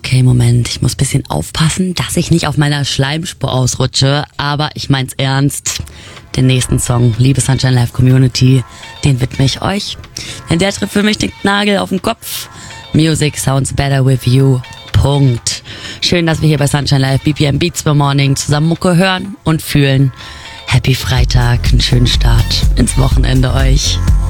Okay, Moment, ich muss ein bisschen aufpassen, dass ich nicht auf meiner Schleimspur ausrutsche, aber ich mein's ernst. Den nächsten Song, liebe Sunshine Live Community, den widme ich euch. Denn der trifft für mich den Nagel auf den Kopf. Music sounds better with you. Punkt. Schön, dass wir hier bei Sunshine Live BPM Beats per Morning zusammen Mucke hören und fühlen. Happy Freitag, einen schönen Start ins Wochenende euch.